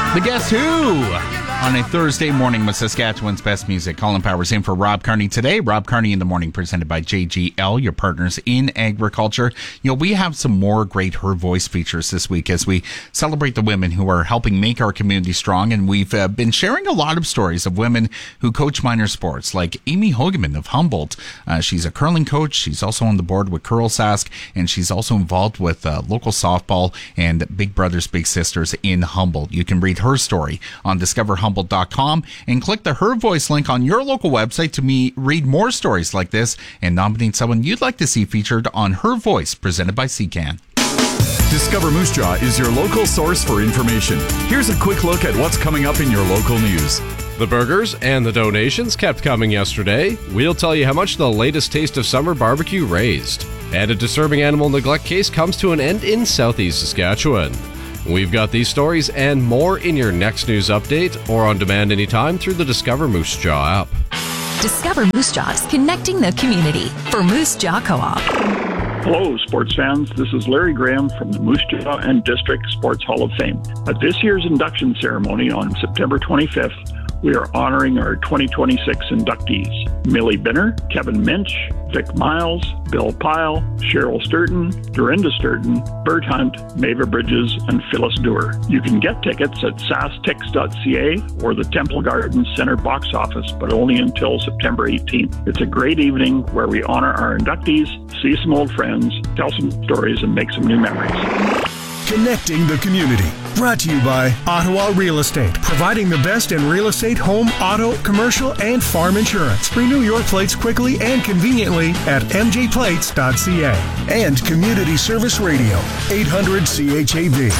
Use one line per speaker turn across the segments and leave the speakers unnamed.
The Guess Who on a Thursday morning with Saskatchewan's best music. Colin Powers in for Rob Carney today. Rob Carney in the Morning presented by JGL, your partners in agriculture. You know, we have some more great Her Voice features this week as we celebrate the women who are helping make our community strong. And we've been sharing a lot of stories of women who coach minor sports, like Amy Hogeman of Humboldt. She's a curling coach. She's also on the board with Curl Sask, and she's also involved with local softball and Big Brothers Big Sisters in Humboldt. You can read her story on discoverhumboldt.com and click the Her Voice link on your local website to read more stories like this and nominate someone you'd like to see featured on Her Voice, presented by CCAN.
Discover Moose Jaw is your local source for information. Here's a quick look at what's coming up in your local news.
The burgers and the donations kept coming yesterday. We'll tell you how much the latest Taste of Summer barbecue raised. And a disturbing animal neglect case comes to an end in southeast Saskatchewan. We've got these stories and more in your next news update or on demand anytime through the Discover Moose Jaw app.
Discover Moose Jaws, connecting the community for Moose Jaw Co-op.
Hello, sports fans. This is Larry Graham from the Moose Jaw and District Sports Hall of Fame. At this year's induction ceremony on September 25th, we are honoring our 2026 inductees: Millie Binner, Kevin Minch, Vic Miles, Bill Pyle, Cheryl Sturton, Dorinda Sturton, Bert Hunt, Mava Bridges, and Phyllis Dewar. You can get tickets at sastix.ca or the Temple Gardens Center box office, but only until September 18th. It's a great evening where we honor our inductees, see some old friends, tell some stories, and make some new memories.
Connecting the community. Brought to you by Ottawa Real Estate, providing the best in real estate, home, auto, commercial, and farm insurance. Renew your plates quickly and conveniently at mjplates.ca. And Community Service Radio, 800 CHAV.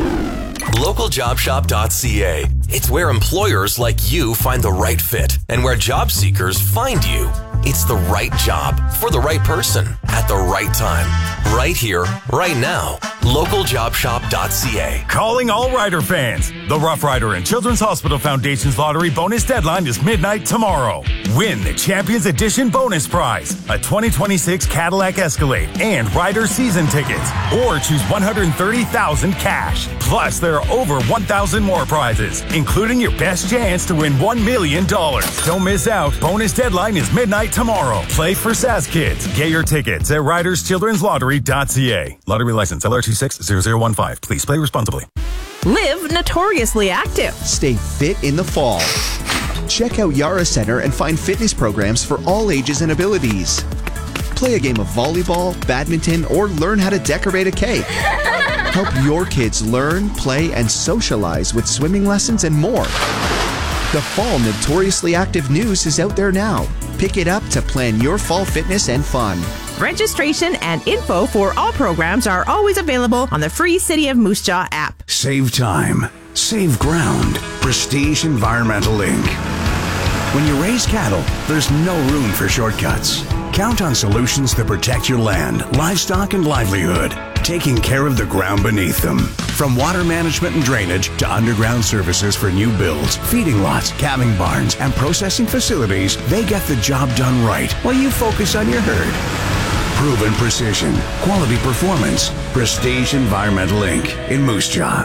LocalJobShop.ca. It's where employers like you find the right fit and where job seekers find you. It's the right job for the right person at the right time. Right here, right now. LocalJobShop.ca.
Calling all Rider fans. The Rough Rider and Children's Hospital Foundation's lottery bonus deadline is midnight tomorrow. Win the Champions Edition bonus prize, a 2026 Cadillac Escalade and Rider season tickets, or choose $130,000 cash. Plus, there are over 1,000 more prizes, including your best chance to win $1 million. Don't miss out. Bonus deadline is midnight tomorrow. Play for SAS Kids. Get your tickets at riderschildrenslottery.ca. Lottery license LR260015. Please play responsibly.
Live notoriously active.
Stay fit in the fall. Check out Yara Center and find fitness programs for all ages and abilities. Play a game of volleyball, badminton, or learn how to decorate a cake. Help your kids learn, play, and socialize with swimming lessons and more. The Fall Notoriously Active news is out there now. Pick it up to plan your fall fitness and fun.
Registration and info for all programs are always available on the free City of Moose Jaw app.
Save time. Save ground. Prestige Environmental Inc. When you raise cattle, there's no room for shortcuts. Count on solutions that protect your land, livestock, and livelihood, taking care of the ground beneath them. From water management and drainage to underground services for new builds, feeding lots, calving barns, and processing facilities, they get the job done right while you focus on your herd. Proven precision, quality performance. Prestige Environmental Inc. in Moose Jaw.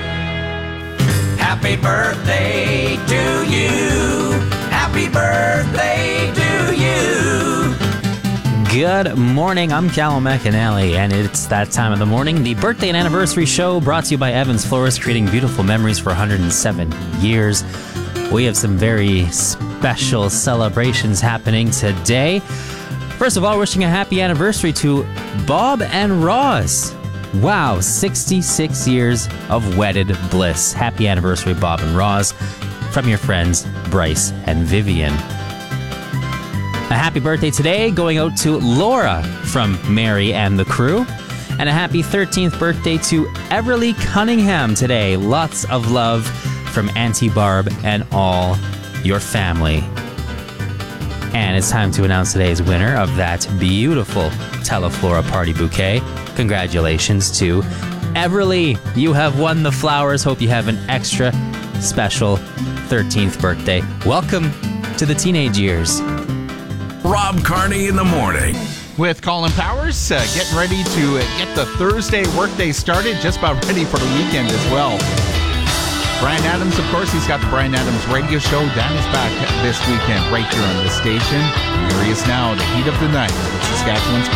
Happy birthday to you. Happy birthday to you.
Good morning, I'm Callum McAnally, and it's that time of the morning. The birthday and anniversary show brought to you by Evans Florist, creating beautiful memories for 107 years. We have some very special celebrations happening today. First of all, wishing a happy anniversary to Bob and Roz. Wow, 66 years of wedded bliss. Happy anniversary, Bob and Roz, from your friends Bryce and Vivian. A happy birthday today going out to Laura from Mary and the crew. And a happy 13th birthday to Everly Cunningham today. Lots of love from Auntie Barb and all your family. And it's time to announce today's winner of that beautiful Teleflora party bouquet. Congratulations to Everly. You have won the flowers. Hope you have an extra special 13th birthday. Welcome to the teenage years.
Rob Carney in the morning.
With Colin Powers, getting ready to get the Thursday workday started. Just about ready for the weekend as well. Brian Adams, of course, he's got the Brian Adams radio show. That is back this weekend right here on this station. Here he is now, the heat of the night with Saskatchewan's